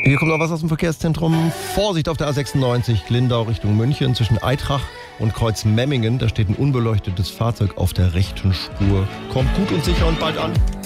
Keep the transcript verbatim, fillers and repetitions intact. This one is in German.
Hier kommt noch was aus dem Verkehrszentrum. Vorsicht auf der A sechsundneunzig, Lindau Richtung München, zwischen Eitrach und Kreuz Memmingen. Da steht ein unbeleuchtetes Fahrzeug auf der rechten Spur. Kommt gut und sicher und bald an.